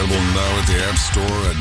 Available now at the App Store at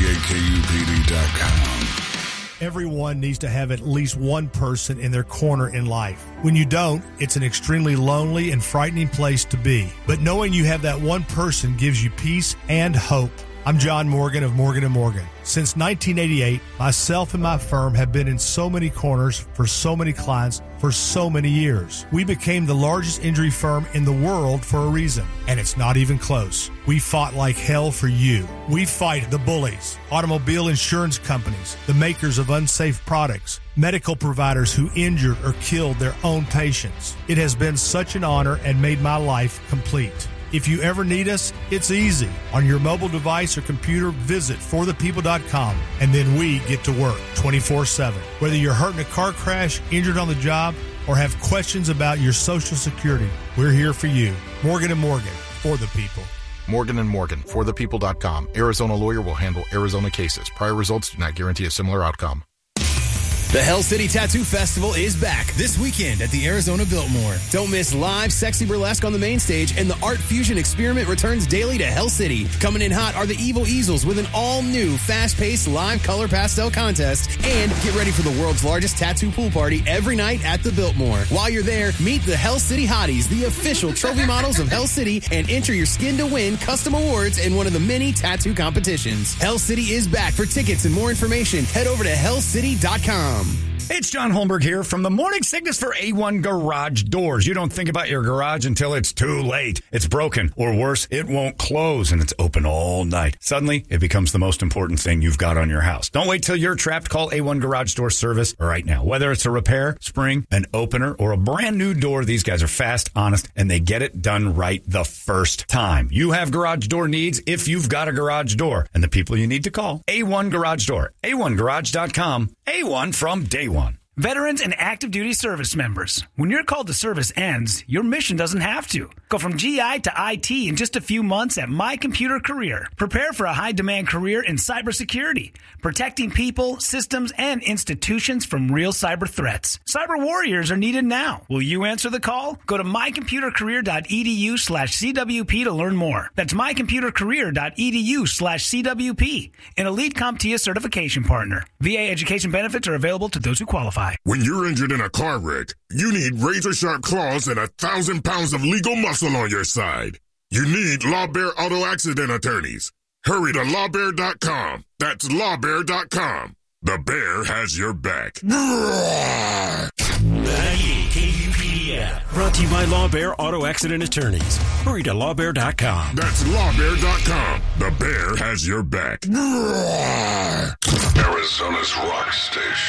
98kupd.com. Everyone needs to have at least one person in their corner in life. When you don't, it's an extremely lonely and frightening place to be. But knowing you have that one person gives you peace and hope. I'm John Morgan of Morgan & Morgan. Since 1988, myself and my firm have been in so many corners for so many clients for so many years. We became the largest injury firm in the world for a reason, and it's not even close. We fought like hell for you. We fight the bullies, automobile insurance companies, the makers of unsafe products, medical providers who injured or killed their own patients. It has been such an honor and made my life complete. If you ever need us, it's easy. On your mobile device or computer, visit forthepeople.com, and then we get to work 24/7. Whether you're hurt in a car crash, injured on the job, or have questions about your Social Security, we're here for you. Morgan & Morgan, for the people. Morgan & Morgan, forthepeople.com. Arizona lawyer will handle Arizona cases. Prior results do not guarantee a similar outcome. The Hell City Tattoo Festival is back this weekend at the Arizona Biltmore. Don't miss live sexy burlesque on the main stage, and the Art Fusion Experiment returns daily to Hell City. Coming in hot are the Evil Easels with an all-new, fast-paced live color pastel contest. And get ready for the world's largest tattoo pool party every night at the Biltmore. While you're there, meet the Hell City Hotties, the official trophy models of Hell City, and enter your skin to win custom awards in one of the many tattoo competitions. Hell City is back. For tickets and more information, head over to hellcity.com. It's John Holmberg here from the Morning Sickness for A1 Garage Doors. You don't think about your garage until it's too late. It's broken, or worse, it won't close, and it's open all night. Suddenly, it becomes the most important thing you've got on your house. Don't wait till you're trapped. Call A1 Garage Door Service right now. Whether it's a repair, spring, an opener, or a brand new door, these guys are fast, honest, and they get it done right the first time. You have garage door needs if you've got a garage door, and the people you need to call. A1 Garage Door. A1Garage.com. A1 from day one. Veterans and active duty service members. When your call to service ends, your mission doesn't have to. Go from GI to IT in just a few months at My Computer Career. Prepare for a high-demand career in cybersecurity, protecting people, systems, and institutions from real cyber threats. Cyber warriors are needed now. Will you answer the call? Go to mycomputercareer.edu/CWP to learn more. That's mycomputercareer.edu/CWP, an elite CompTIA certification partner. VA education benefits are available to those who qualify. When you're injured in a car wreck, you need razor-sharp claws and 1,000 pounds of legal muscle on your side. You need Law Bear Auto Accident Attorneys. Hurry to lawbear.com. That's lawbear.com. The bear has your back. KUPD app. Brought to you by Law Bear Auto Accident Attorneys. Hurry to lawbear.com. That's lawbear.com. The bear has your back. Arizona's rock station.